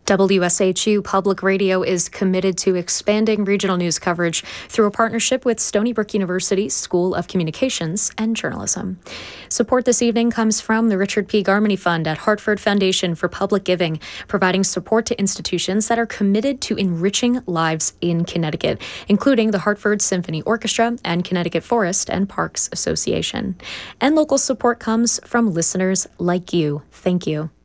WSHU Public Radio is committed to expanding regional news coverage through a partnership with Stony Brook University School of Communications and Journalism. Support this evening comes from the Richard P. Garmany Fund at Hartford Foundation for Public Giving, providing support to institutions that are committed to enriching lives in Connecticut, including the Hartford Symphony Orchestra and Connecticut Forest and Parks Association. And local support comes from listeners like you. Thank you.